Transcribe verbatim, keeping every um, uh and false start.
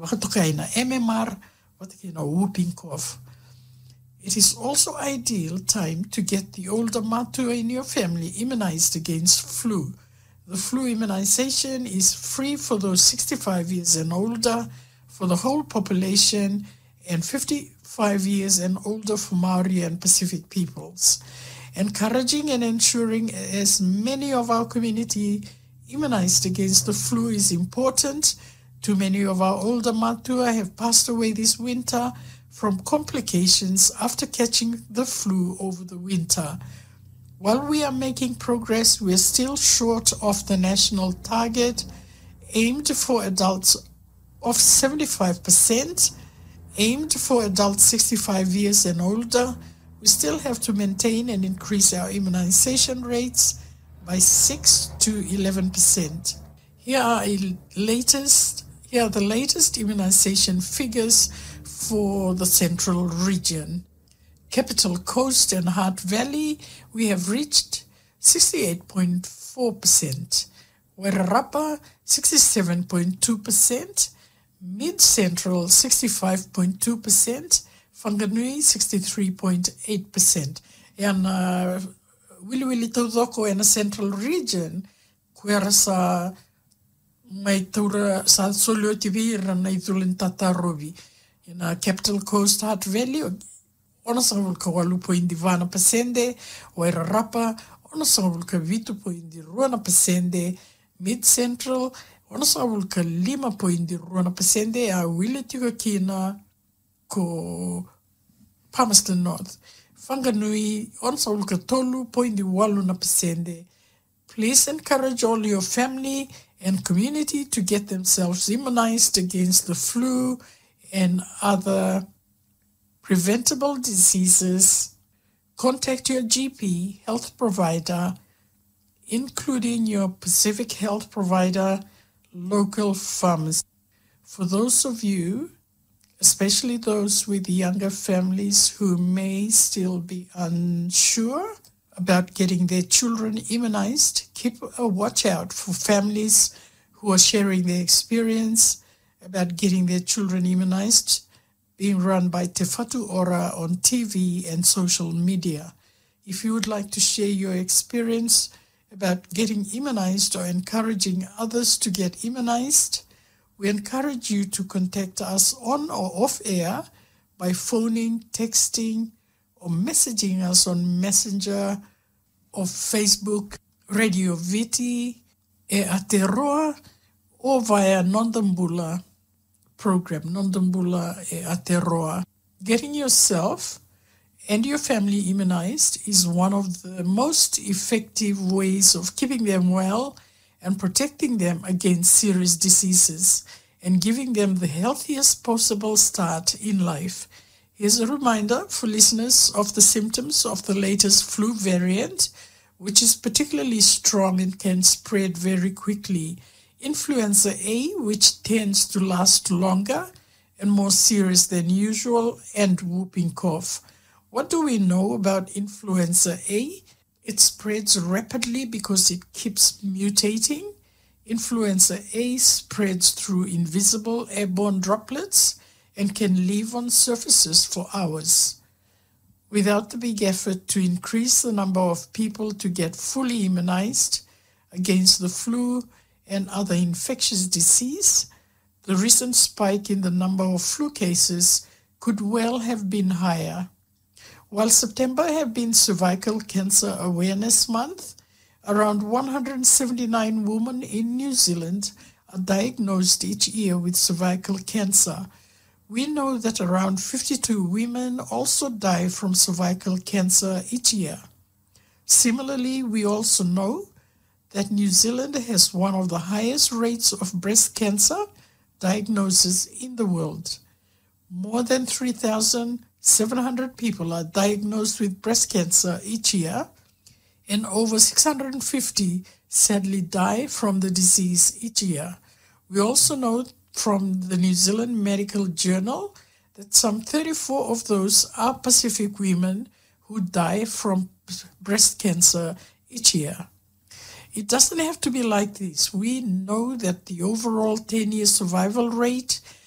wakatokaina M M R, watakina whooping cough. It is also ideal time to get the older matua in your family immunized against flu. The flu immunization is free for those sixty-five years and older for the whole population and fifty-five years and older for Maori and Pacific peoples. Encouraging and ensuring as many of our community immunized against the flu is important. Too many of our older matua have passed away this winter from complications after catching the flu over the winter. While we are making progress, we are still short of the national target aimed for adults of seventy-five percent, aimed for adults sixty-five years and older. We still have to maintain and increase our immunization rates by six to eleven percent. Here are latest, here are the latest immunization figures for the Central Region. Capital Coast and Hart Valley, we have reached sixty-eight point four percent. Wairarapa, sixty-seven point two percent. Mid-Central, sixty-five point two percent. Whanganui, sixty-three point eight percent. And uh, Wili Wili Taudoko in the Central Region, kuera sa mai taura sa solio tivi rana i tulin tatarovi. In uh, Capital Coast, Hart Valley, ona sangavul ka walu poindi vana pasende, Wairarapa, ona sangavul ka vitu poindi ruana pasende, Mid-Central, ona sangavul ka lima poindi ruana pasende, a wile tika kina ko Palmerston North. Whanganui, ona sangavul ka tolu poindi walu na pasende. Please encourage all your family and community to get themselves immunized against the flu and other preventable diseases. Contact your G P, health provider, including your Pacific health provider, local pharmacy. For those of you, especially those with younger families who may still be unsure about getting their children immunized, keep a watch out for families who are sharing their experience about getting their children immunized, being run by Te Whatu Ora on T V and social media. If you would like to share your experience about getting immunized or encouraging others to get immunized, we encourage you to contact us on or off air by phoning, texting, or messaging us on Messenger or Facebook, Radio Viti, e Aotearoa, or via Nondambula program, Nondambula e Aotearoa. Getting yourself and your family immunized is one of the most effective ways of keeping them well and protecting them against serious diseases and giving them the healthiest possible start in life. Here's a reminder for listeners of the symptoms of the latest flu variant, which is particularly strong and can spread very quickly. Influenza A, which tends to last longer and more serious than usual, and whooping cough. What do we know about influenza A? It spreads rapidly because it keeps mutating. Influenza A spreads through invisible airborne droplets and can live on surfaces for hours. Without the big effort to increase the number of people to get fully immunized against the flu and other infectious disease, the recent spike in the number of flu cases could well have been higher. While September have been Cervical Cancer Awareness Month, around one hundred seventy-nine women in New Zealand are diagnosed each year with cervical cancer. We know that around fifty-two women also die from cervical cancer each year. Similarly, we also know that New Zealand has one of the highest rates of breast cancer diagnosis in the world. More than three thousand seven hundred people are diagnosed with breast cancer each year, and over six hundred fifty sadly die from the disease each year. We also know from the New Zealand Medical Journal that some thirty-four of those are Pacific women who die from breast cancer each year. It doesn't have to be like this. We know that the overall ten-year survival rate